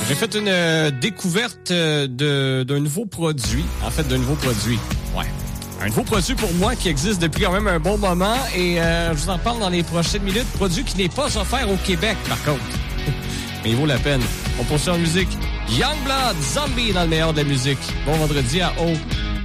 J'ai fait une découverte d'un nouveau produit. En fait, d'un nouveau produit. Ouais. Un nouveau produit pour moi qui existe depuis quand même un bon moment et je vous en parle dans les prochaines minutes. Produit qui n'est pas offert au Québec, par contre. Mais il vaut la peine. On poursuit en musique. Youngblood, Zombie dans le meilleur de la musique. Bon vendredi à O.